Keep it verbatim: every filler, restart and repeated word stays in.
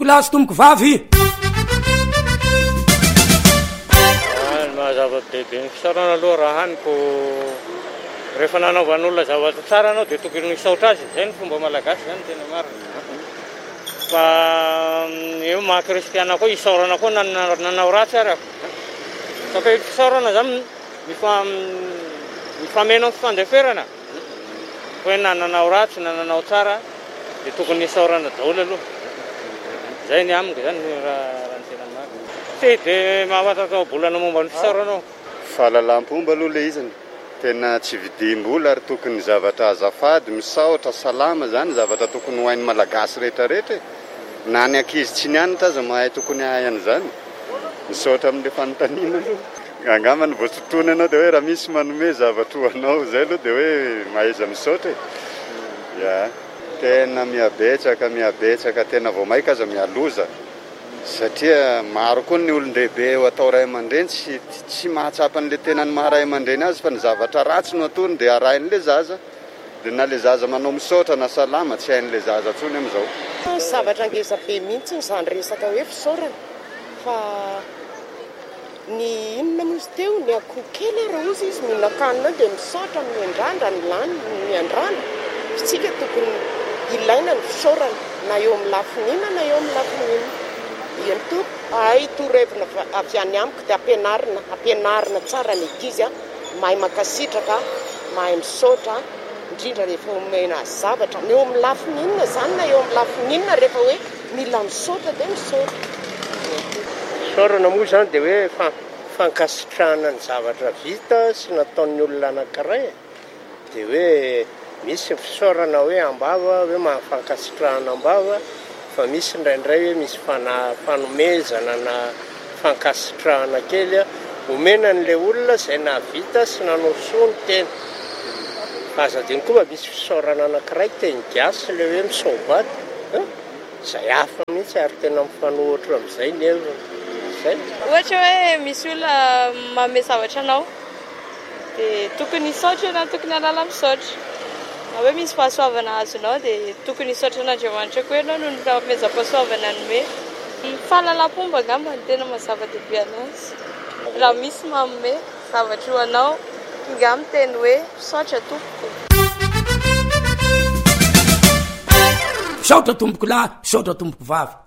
lahy sy tomboko vavy. Mahazava-dehibe ny fisaorana aloha raha haniko rehefa nanaovan'olona zavatra tsara anao dia tokony misaotra azy. Izay ny fomba malagasy zany tena marina. Fa eo maha-kristiana koa isaorana koa nanao ratsy ary ako. Saka io fisaorana zany mifameno amin'ny fandeferana. Hoe na nanao ratsy na nanao tsara dia tokony isaorana daholo aloha. Zay ny amiko zany raha ny tena marina. Tsy dia mahafantatao bolana momba ny fisaorana. Fahalalam-pomba aloha le izany. Tena tsy vidim-bola ary tokony zavatra azafady, misaotra, salama zany zavatra tokony ho hain'ny malagasy rehetra rehetra. Na ny ankizy tsy nianatra aza mahay tokony hahay an'izany. Misaotra amin'ilay fanontaniana aloha. Angamba ny voatotoana anao dia hoe raha misy manome zavatra ho anao zay aloha dia hoe mahaiza misaotra. Ya, tena mihabetsaka, mihabetsaka, tena vao maika aza mialoza. Satria maro koa ny olon-dehibe eo atao ray aman-dreny tsy tsy mahatsapa an'ilay tena ny maha ray aman-dreny azy fa ny zavatra ratsy no ataony dia arahin'ilay zaza. Dia na ilay zaza manao misaotra na salama tsy hain'ilay zaza tsony amin'izao. Zavatra ngeza be mihitsy izany resaka hoe fisaorana fa ny inona mozy teo ny akoho kely raha ozy izy mihinan-kanina dia misaotra miandrandra ny lany miandrandra. Isika tokony ilaina ny fisaorana na eo amin'ny lafinina na eo amin'ny lafinina. Iany to ay torevina avy any amiko dia ampianarina ampianarina tsara ny ankizy a mahay makasitraka mahay misaotra indrindra rehefa omena zavatra eo amin'ny lafinina zany na eo amin'ny lafinina rehefa hoe mila misaotra dia misaotra. Fisaorana moa zany dia hoe fankasitrahana ny zavatra vita sy nataon'ny olona anankiray dia hoe misy fisaorana hoe ambava hoe mahafankasitrahana ambava fa misy indraindray hoe misy fanomezana na fankasitrahana kely omena n'ilay olona izay nahavita sy nanao soa ny tena. Aza adiny koa mba misy fisaorana anankiray teny gasy ilay hoe misaobaty izay hafa mihitsy ary tena mifanohitra amin'izay ny heviny. Zay. Ohatra hoe misy olona manome zavatra anao dia tokony hisaotra na tokony halala misaotra. Na hoe misy fahasoavana azonao dia tokony hisaotra an'Andriamanitra koa ianao noho ny fanomezam-pahasoavana anome. Fahalalam-pomba angamba ny tena mazava-dehibe anazy. Raha misy manome zavatra ho anao nga miteny hoe misaotra tompoko. Misaotra tompoko lahy, misaotra tompoko vavy.